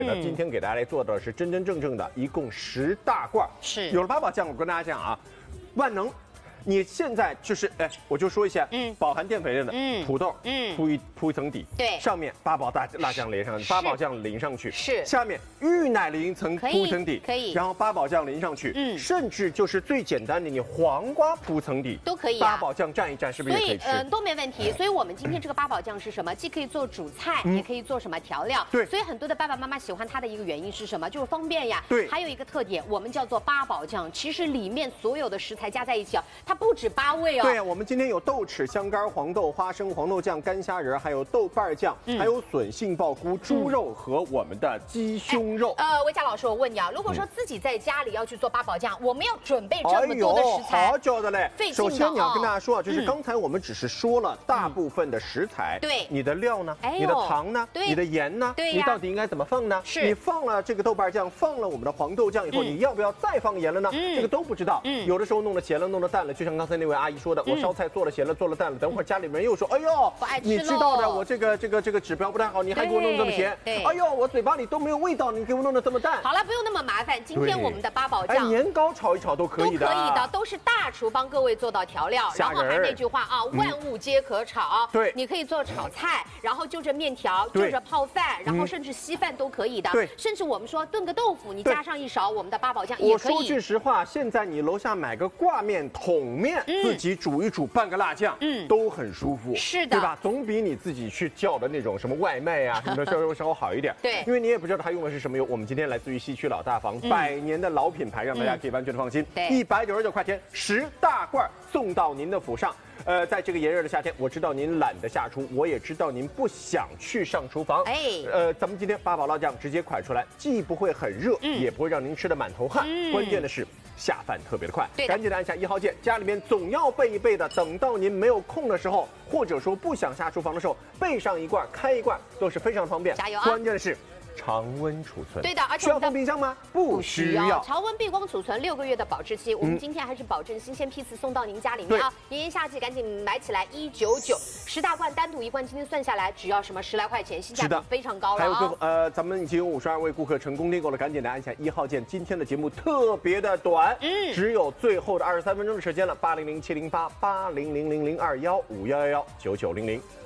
那今天给大家来做的是真真正正的，一共10大罐。 是有了八宝酱，我跟大家讲啊，万能。你现在就是我就说一下，饱含淀肥类的，土豆，铺一层底， 对， 上面八宝辣酱淋上去，八宝酱淋上去， 是， 下面芋奶淋一层铺一层底， 可以， 然后八宝酱淋上去，甚至就是最简单的，你黄瓜铺层底都可以， 八宝酱蘸一蘸，是不是也可以吃？ 都没问题。所以我们今天这个八宝酱是什么？既可以做主菜，也可以做什么调料？ 对， 所以很多的爸爸妈妈喜欢它的一个原因是什么？就是方便呀。 对， 还有一个特点，我们叫做八宝酱，其实里面所有的食材加在一起啊，它不止8味。 对呀，我们今天有豆豉、香干、黄豆、花生、黄豆酱、干虾仁，还有豆瓣酱，还有笋、杏鲍菇、猪肉和我们的鸡胸肉。 魏佳老师，我问你啊，如果说自己在家里要去做八宝酱，我们要准备这么多的食材， 好久的嘞。首先你要跟大家说啊，就是刚才我们只是说了大部分的食材， 对， 你的料呢，你的糖呢，你的盐呢，你到底应该怎么放呢？ 是， 你放了这个豆瓣酱，放了我们的黄豆酱以后，你要不要再放盐了呢？这个都不知道。有的时候弄得咸了，弄得淡了，就像刚才那位阿姨说的，我烧菜做了咸了，做了淡了，等会儿家里人又说，哎呦，你知道的，我这个指标不太好，你还给我弄这么咸，哎呦，我嘴巴里都没有味道，你给我弄得这么淡。 好了，不用那么麻烦，今天我们的八宝酱， 年糕炒一炒都可以的， 都是大厨帮各位做到调料。然后还那句话啊，万物皆可炒。 对， 你可以做炒菜，然后就着面条，就着泡饭，然后甚至稀饭都可以的。 对， 甚至我们说炖个豆腐，你加上一勺我们的八宝酱也可以。 我说句实话，现在你楼下买个挂面、桶面，自己煮一煮，拌个辣酱，都很舒服， 是的， 对吧？总比你自己去叫的那种什么外卖啊什么的稍微好一点。 对， 因为你也不知道它用的是什么油。我们今天来自于西区老大房，100年的老品牌，让大家可以完全的放心。199块钱10大罐送到您的府上。在这个炎热的夏天，我知道您懒得下厨，我也知道您不想去上厨房。咱们今天八宝辣酱直接蒯出来，既不会很热，也不会让您吃得满头汗。关键的是下饭特别的快，赶紧的按下1号键，家里面总要备一备的，等到您没有空的时候，或者说不想下厨房的时候，备上一罐，开一罐都是非常方便。 加油啊！ 关键的是常温储存， 对的，而且需要放冰箱吗？不需要， 常温闭光储存6个月的保质期。我们今天还是保证新鲜批次送到您家里面啊！炎炎夏季赶紧买起来，199，10大罐单独一罐，今天算下来只要什么10来块钱，性价比非常高了啊！ 还有咱们已经有52位顾客成功订购了，赶紧的按下1号键。今天的节目特别的短，只有最后的23分钟的时间了，800-708-80000215119900。